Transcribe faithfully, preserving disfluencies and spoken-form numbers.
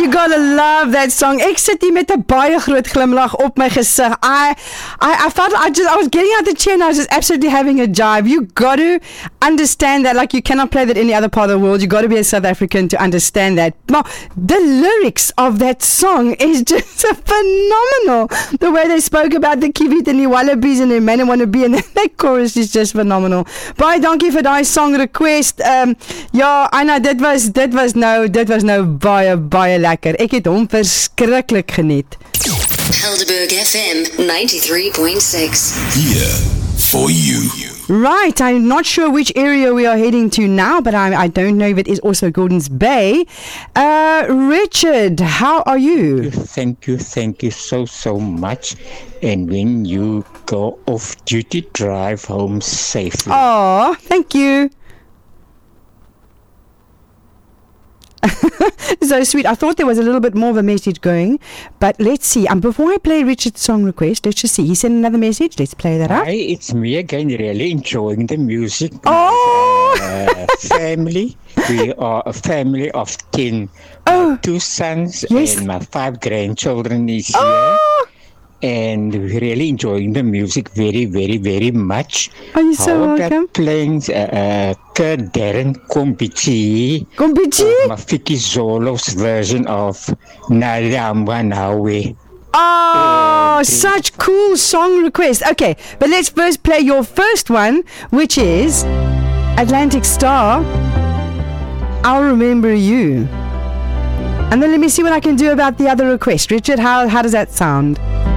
you gotta love that song. Ek sit hier met 'n baie groot glimlag op my gesig. I, I, I felt I just, I was getting out the chair and I was just absolutely having a jive. You got to understand that, like you cannot play that any other part of the world. You got to be a South African to understand that. Now, the lyrics of that song is just phenomenal. The way they spoke about the Kiwit and the Wallabies and the men and wanna be, and that chorus is just phenomenal. Baie dankie vir daai song request. Um, ja, Anna, dit was dit was nou dit was nou baie baie lekker. Ek het hom verskriklik geniet. Helderberg F M ninety-three point six. Here for you. Right, I'm not sure which area we are heading to now, but I, I don't know if it is also Gordons Bay. Uh, Richard, how are you? Thank you, thank you so, so much. And when you go off duty, drive home safely. Oh, thank you. So sweet. I thought there was a little bit more of a message going, but let's see. Um, before I play Richard's song request, let's just see. He sent another message. Let's play that up. Hi, it's me again, really enjoying the music. Oh! Uh, family. We are a family of ten. Oh. My two sons Yes. and my five grandchildren is here. Oh! And we're really enjoying the music very, very, very much. Are you so How welcome? about playing uh, uh, Kurt Darren Kompichi? Kompichi? Uh, Mafiki Zolo's version of Naramba Nawe. Oh, such cool song request. Okay, but let's first play your first one, which is Atlantic Star, I'll Remember You. And then let me see what I can do about the other request. Richard, how, how does that sound?